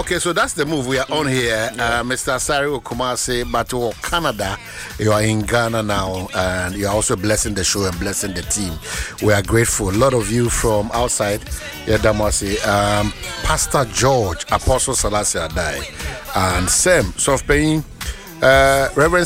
Okay, so that's the move. We are on here. Mr. Asare Okumase, but to Canada, you are in Ghana now, and you are also blessing the show and blessing the team. We are grateful. A lot of you from outside, Pastor George, Apostle Selassie Adai, and Sam, Sofpain, Reverend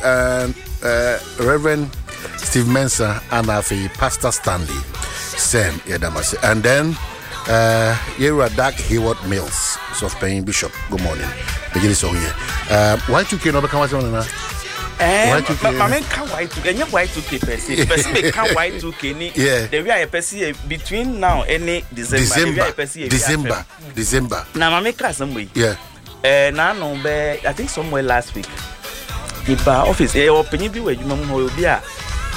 Steve Mensah, and Pastor Stanley, Sam, and then Dak Hayward Mills, Sofpain Bishop. Good morning. Begin this song here. Y2K no become on now. Mama can Y2K, Y2K person. Person make can Y2K ni. The way I perceive between now and December. Now mama can somewhere. Yeah. Now no be I think somewhere last week. The bar office open bi where you mama ho bi a.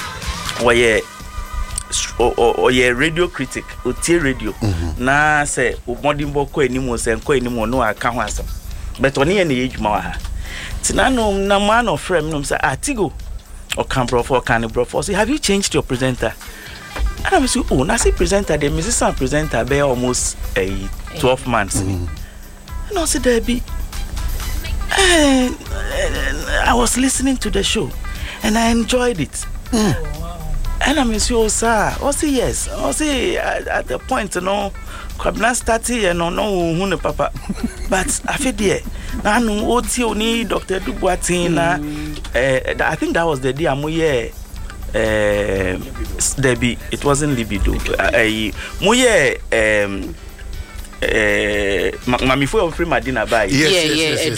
Or ye radio critic or radio na say modern boko anymore no aka ho asem but oni e na ejuma ha tina no na man of frame no say atigo or can bro for say have you changed your presenter and I say oh na say presenter the musician presenter be almost 12 months and I said there be I was listening to the show and I enjoyed it. And I miss you, sir. I say yes. I say at the point, Kwabna started and no, papa. But I feel there. Now, no, only Dr. Dubuatina. I think that was the day I'm here. Debbie, it wasn't libido. Mami for free Madina by. Yes.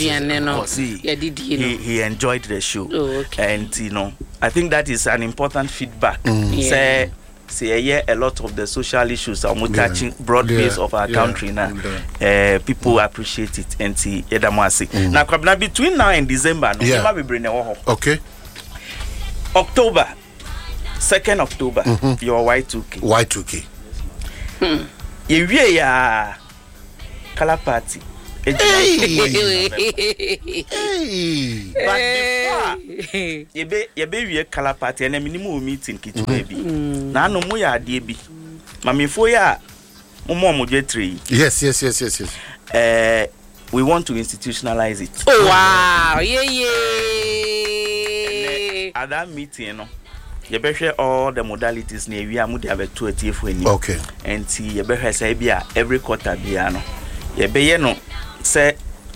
He enjoyed the show. Oh, okay. And I think that is an important feedback. Say a lot of the social issues are touching broad base of our country now. People appreciate it and see Edamasi. Now between now and December, no we bring okay. October 2nd October, your Y2K. Yeah. Color party. But before you be a color party and a minimum meeting kitchen baby. Now no more ya DB. Mami for ya Momo Jetri. Yes. We want to institutionalize it. Oh wow, At that meeting, you better all the modalities near we are moved have a 2 for any. Okay. And see you better say every quarter piano. You be no say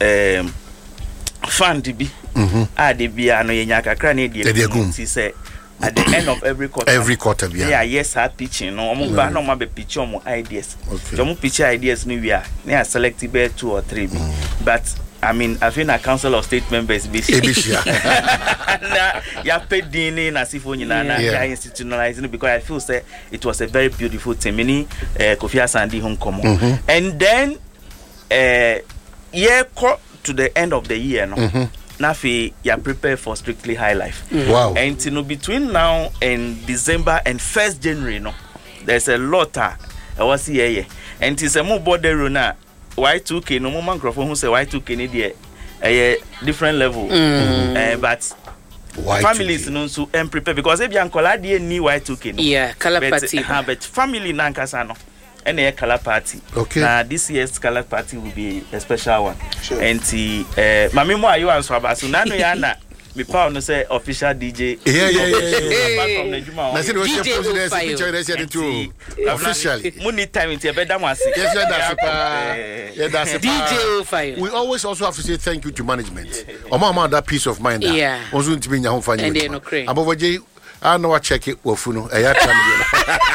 fund be the piano yenya kakra na dey say at the end of every quarter yes I pitching no ba no ma be pitch on ideas. So pitch ideas ni we are na select be 2 or 3 be. But I mean, I think a council of state members be ya paid dini na sifo nyina na ya institutionalizing because I feel say it was a very beautiful thing. Mini Kofi Asandi home come and then to the end of the year no nafi ya prepare for Strictly High Life. Wow. And between now and December and 1st January no there's a lot I was here and it's a more border na Y2K no more microphone who say Y2K need a different level but Y2K. Families no so and prepare because if you ankola dey ni Y2K no color party but family na nkasa no and a color party. Okay. Now this year's color party will be a special one. Sure. And mami mo ayo answer about so na no ya na me pa no say official DJ. Yeah. Apart from the Juma. Na say we should post this picture there say too. Officially. Money time it be that one. Yes, that's it. DJ Fire. We always also have to say thank you to management. Oma that peace of mind. Onzo ntimi nya ho fanya. And they no crane. Abovoje I know I check it wofuno. Eya tram